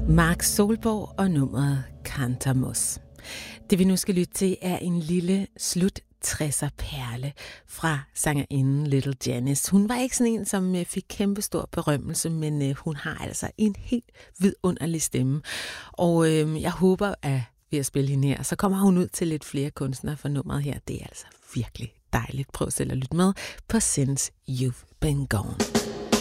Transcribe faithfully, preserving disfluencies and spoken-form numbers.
Mark Solborg og nummeret Cantamos. Det vi nu skal lytte til er en lille slut tresser perle fra sangerinden Little Janice. Hun var ikke sådan en, som fik kæmpestor berømmelse, men hun har altså en helt vidunderlig stemme. Og øh, jeg håber, at ved at spille hende her, så kommer hun ud til lidt flere kunstnere, for nummeret her, det er altså virkelig dejligt. Prøv selv at lytte med på Since You've Been Gone.